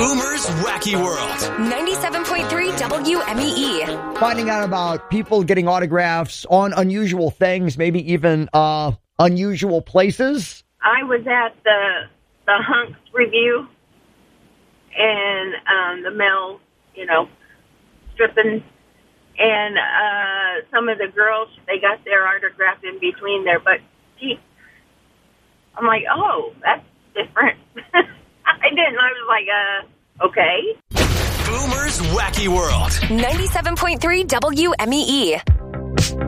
Boomer's Wacky World. 97.3 WMEE. Finding out about people getting autographs on unusual things, maybe even unusual places. I was at the Hunks review, and the male, stripping, and some of the girls, they got their autograph in between there, but I'm like, oh, that's different. I didn't. I was like, okay. Boomer's Wacky World. 97.3 WMEE.